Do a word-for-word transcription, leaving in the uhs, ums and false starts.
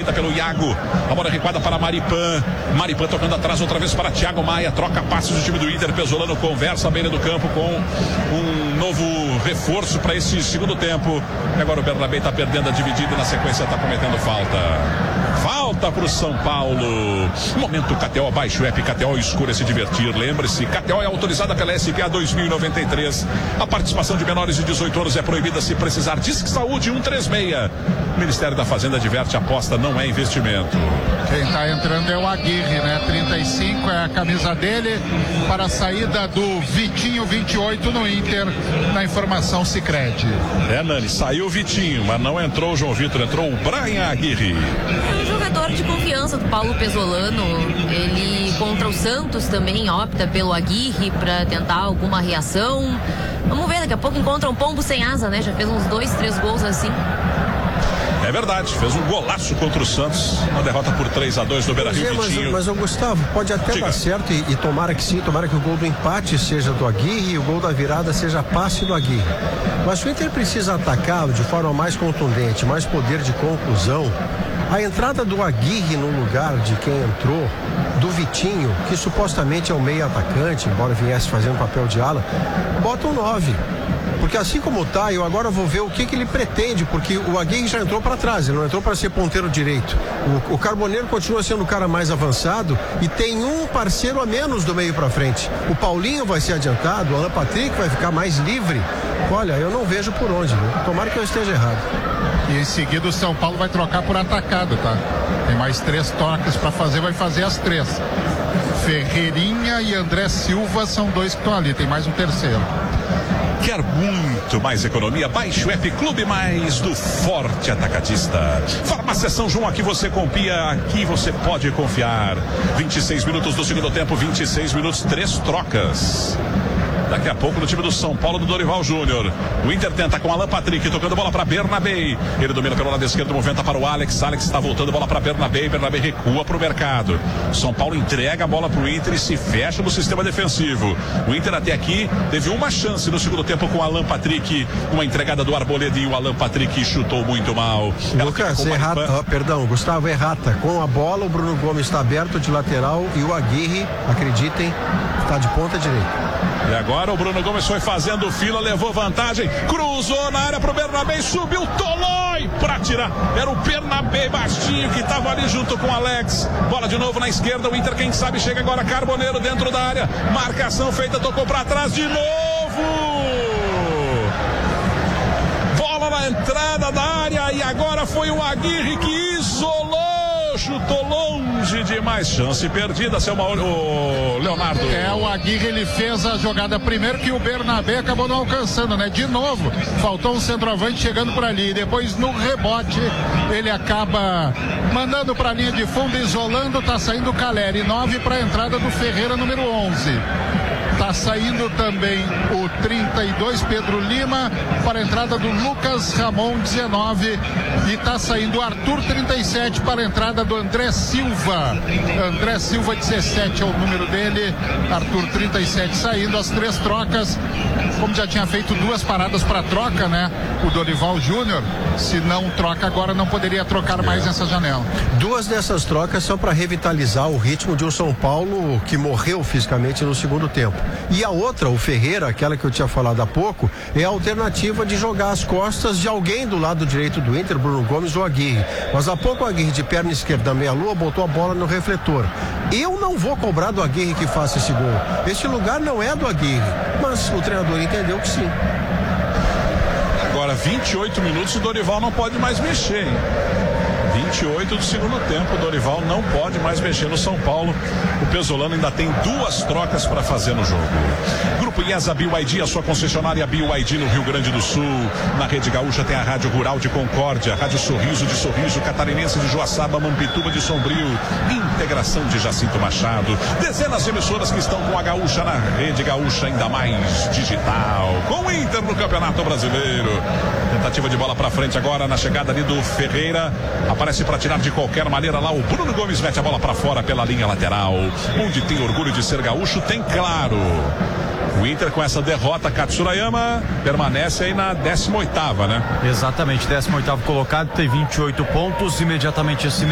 feita pelo Iago. A bola recuada para Maripan. Maripan tocando atrás outra vez para Thiago Maia. Troca passes do time do Inter. Pesolano conversa à beira do campo com um novo reforço para esse segundo tempo. E agora o Bernabé está perdendo a dividida e na sequência está cometendo falta. Falta para o São Paulo. Momento K T O, baixe o app K T O, escolha se divertir. Lembre-se, K T O é autorizada pela S P A dois mil e noventa e três. A participação de menores de dezoito anos é proibida se precisar. Disque Saúde cento e trinta e seis. Ministério da Fazenda adverte, aposta não é investimento. Quem está entrando é o Aguirre, né? trinta e cinco é a camisa dele para a saída do Vitinho, vinte e oito no Inter, na informação Sicredi. É, Nani, saiu o Vitinho, mas não entrou o João Vitor, entrou o Brian Aguirre. É um jogador de confiança do Paulo Pesolano. Ele contra o Santos também opta pelo Aguirre para tentar alguma reação. Vamos ver, daqui a pouco encontra um pombo sem asa, né? Já fez uns dois, três gols assim. É verdade, fez um golaço contra o Santos, uma derrota por três a dois no Beira-Rio. É, mas, mas o Gustavo, pode até Diga. dar certo e, e tomara que sim, tomara que o gol do empate seja do Aguirre e o gol da virada seja passe do Aguirre. Mas o Inter precisa atacar de forma mais contundente, mais poder de conclusão. A entrada do Aguirre no lugar de quem entrou, do Vitinho, que supostamente é o meio atacante, embora viesse fazendo papel de ala, bota um nove. Porque assim como tá, eu agora vou ver o que, que ele pretende, porque o Aguirre já entrou para trás, ele não entrou para ser ponteiro direito. O, o Carboneiro continua sendo o cara mais avançado e tem um parceiro a menos do meio para frente. O Paulinho vai ser adiantado, o Alan Patrick vai ficar mais livre. Olha, eu não vejo por onde, né? Tomara que eu esteja errado. E em seguida o São Paulo vai trocar por atacado, tá? Tem mais três toques para fazer, vai fazer as três. Ferreirinha e André Silva são dois que estão ali, tem mais um terceiro. Quer muito mais economia? Baixe o app Clube Mais do Forte Atacadista. Farmácia São João, aqui você confia, aqui você pode confiar. vinte e seis minutos do segundo tempo, vinte e seis minutos, três trocas. Daqui a pouco no time do São Paulo, do Dorival Júnior. O Inter tenta com Alan Patrick, tocando bola para Bernabé. Ele domina pelo lado esquerdo, movimenta para o Alex. Alex está voltando, bola para Bernabé. Bernabé recua para o mercado. São Paulo entrega a bola para o Inter e se fecha no sistema defensivo. O Inter até aqui teve uma chance no segundo tempo com Alan Patrick. Uma entregada do Arboleda e o Alan Patrick chutou muito mal. Lucas, errata, oh, perdão, Gustavo, errata. Com a bola, o Bruno Gomes está aberto de lateral e o Aguirre, acreditem, está de ponta direita. E agora o Bruno Gomes foi fazendo fila, levou vantagem, cruzou na área pro Bernabé, subiu Tolói pra tirar. Era o Bernabé baixinho que tava ali junto com o Alex. Bola de novo na esquerda, o Inter quem sabe chega agora, Carboneiro dentro da área. Marcação feita, tocou pra trás de novo. Bola na entrada da área e agora foi o Aguirre que isolou. Chutou longe demais, chance perdida, seu Mauro, o Leonardo. É, o Aguirre, ele fez a jogada primeiro que o Bernabé acabou não alcançando, né? De novo, faltou um centroavante chegando por ali, depois no rebote ele acaba mandando para a linha de fundo, isolando, tá saindo o Caleri, nove para a entrada do Ferreira, número onze. Tá saindo também o trinta e dois, Pedro Lima, para a entrada do Lucas Ramon, dezenove. E tá saindo o Arthur, trinta e sete, para a entrada do André Silva. André Silva, dezessete é o número dele. Arthur, trinta e sete, saindo. As três trocas, como já tinha feito duas paradas para troca, né? O Dorival Júnior, se não troca agora, não poderia trocar mais nessa janela. Duas dessas trocas são para revitalizar o ritmo de um São Paulo que morreu fisicamente no segundo tempo. E a outra, o Ferreira, aquela que eu tinha falado há pouco, é a alternativa de jogar as costas de alguém do lado direito do Inter, Bruno Gomes ou Aguirre. Mas há pouco o Aguirre de perna esquerda meia-lua botou a bola no refletor. Eu não vou cobrar do Aguirre que faça esse gol. Este lugar não é do Aguirre, mas o treinador entendeu que sim. Agora vinte e oito minutos e o Dorival não pode mais mexer, hein? vinte e oito do segundo tempo, o Dorival não pode mais mexer no São Paulo. O Pesolano ainda tem duas trocas para fazer no jogo. Grupo IESA B Y D, a sua concessionária B Y D no Rio Grande do Sul. Na Rede Gaúcha tem a Rádio Rural de Concórdia, Rádio Sorriso de Sorriso, Catarinense de Joaçaba, Mampituba de Sombrio, Integração de Jacinto Machado. Dezenas de emissoras que estão com a Gaúcha na Rede Gaúcha, ainda mais digital. Com o Inter no Campeonato Brasileiro. Tentativa de bola para frente agora na chegada ali do Ferreira. Aparece para tirar de qualquer maneira lá o Bruno Gomes, mete a bola para fora pela linha lateral. Onde tem orgulho de ser gaúcho, tem claro. O Inter com essa derrota, Katsurayama, permanece aí na décima oitava, né? Exatamente, décimo oitavo colocado, tem vinte e oito pontos, imediatamente acima